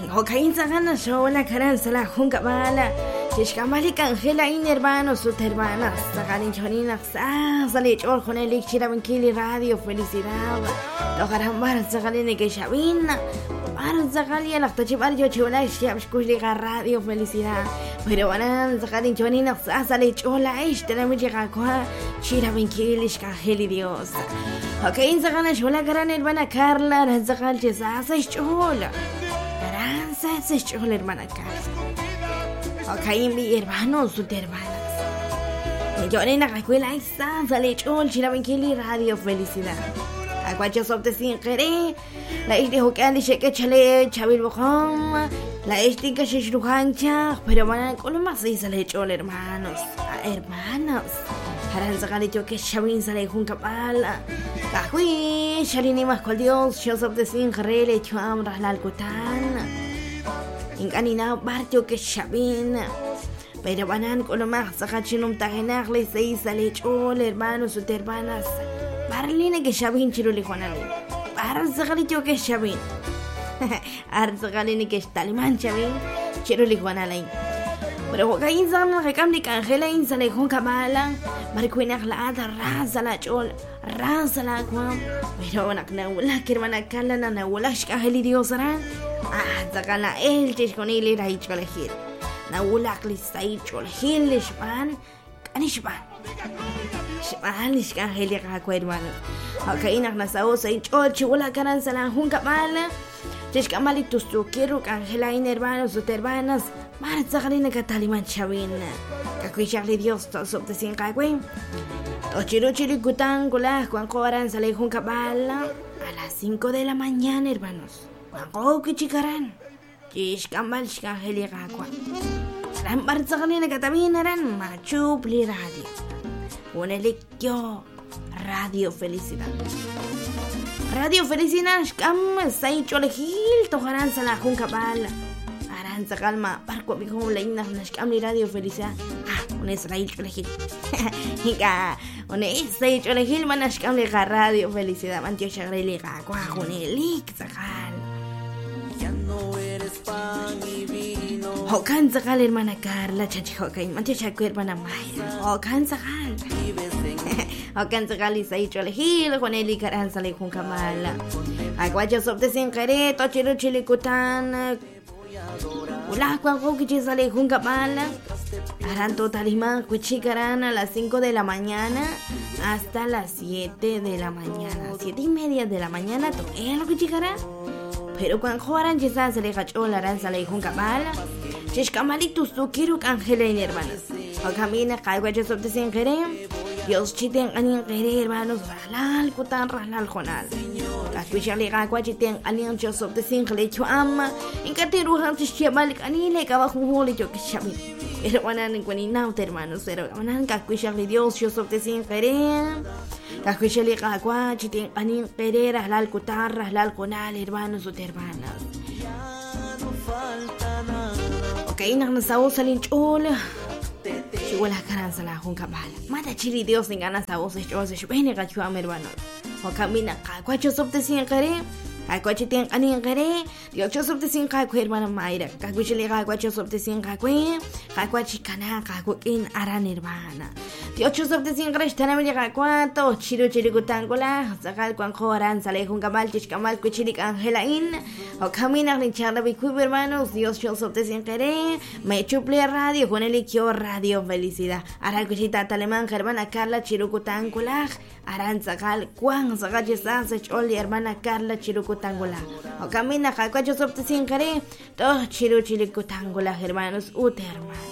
Joaquín Sagana, Shola, Caranzala, Junca Bala, Chishkamalik, Angela, in hermanos, sus hermanas, Sagalin Chonina, Salit, or Jonelik, Chirabankili, Radio, Felicidad, Lojarambar, Sagalini, Keshavina, Bar Zagalia, la Tachibario, Chola, Shabskuliga, Radio, Felicidad, pero van Sagalin Chonina, Salit, Ola, Tenamica, Chirabankili, Kaheli Dios. Joaquín Sagana, Shola, Gran hermana Carla, Zagal, Chesasa, Chola. Se echó la hermana Carla. Joaquín, mi hermano, sus hermanas. Yo en la escuela esa sale echó el Chirabankili Radio Felicidad. Aguacho sobre sin querer. La isla Joaquín dice que chale Chabil Bojón. La isla que se chrujancha. Pero van con lo más y sale echó el hermanos. Hermanos. Harán sacar hecho que Chabin sale junto a pala. Cajuí, Charini más con Dios. Yo sobre sin querer le echó a Amras la Alcután. Encanina barrio que Chabin, pero banan con lo más sacachinum tagenarle se sale chol hermanos sus hermanas. Barline que Chabin chiruli Juanali. Arzagalito que Chabin. Arzagalini que Taliman Chabin chiruli Juanali. Pero Joaquín Zana recambia que Angela insale con Kabala. Marcuina la raza la chol, raza la guam. Pero una naula que hermana Carla naula shkaheli diosaran. Zakala el tishkonili ra ichkolehil. Naulak lisai cholehil lishpan. Kanishpan. Shpan lishkaheli rakwa hermano. Hakainak nasao sa ichol chiwala karan sala junka bala. Tishkamali tustukiru Angela in hermanos sus hermanas. Mar zakalina kataliman chabin. Kakuishakli Dios sob de sin kakwen. Tochiru chirikutan kulah cuan koran sale junka bala. A las 5 de la mañana, hermanos. Wangko kichikaran. Chishkamal shkaheli rakwa. Ran barzagalina katabinaran machu pli radio. Unelikyo Radio Felicidad. Radio Felicidad shkam sai cholehil toharan sala junka bala. Aran zagalma parko bihum leina shkam ni Radio Felicidad. Un Israel cholehil. Hika un Israel cholehil man shkam li Radio Felicidad. Man tio shagreli rakwa unelik zagal. Joaquín Zagal, hermana Carla, chachi Joaquín, mancha chaco, hermana Mayra. Joaquín Zagal. Joaquín Zagal y Saicho Lejil, Juan Eli Caranza le Jun Kamala. Aguacho sobre sin querer, tochero chilicutan. Ula, Juan Joquichi sale Jun Kamala. Harán totalima, cuchicarán a las 5 de la mañana hasta las 7 de la mañana. 7:30 de la mañana, ¿es lo que chicarán? Pero cuando jugaran quizás se le cachó la ranza le junca bala. Chishkamalitus tu quiero Angela y hermanas. O camina caiguacho sobre sin querer. Dios chiten anin querer hermanos. Ralal kutan ralal jonal. Cascuchale caiguachiten anin yo sobre sin querer ama. En catirujan chishmalik anile cabajo mole yo que chabi. Pero wanan en cuaninauta hermanos. Pero wanan cascuchale Dios yo sobre sin querer. Cascuchale caiguachiten anin querer ralal kutan ralal jonal hermanos o hermanas. Okay, nagnasaw sa linchola. Wala karan sa lahong kabala. Mata chili Dios ng ganas sa sa Diyos. Shubene ka chua hermano. O kami na kakwacho sobte siya kare. Kakwacho tiyang kaniyang kare. Dios sobte siya kakwe hermano Mayra. Kakwacho li kakwacho sobte siya kakwe. Kakwacho kana kakwakin aran hermana. Dios sobte siya kare. Tanami li kakwato. Chiro kutangkola. Sakal kwang koran sa lahong kabal. Chishkamal kuchilik Angelain. O kami na rinchara bikuib hermanos. Dios sobte siya kare. Me chuple radio. Con el ikyo Radio Felicidad. Aral kuchita talemán hermana Carla Chirukutangulaj. Aran sakal kwang sakal chisa secholi hermana Carla Chirukutangulaj. O camina kakwacho sobte sin kare. Toh Chirukutangulaj hermanos ut hermanos.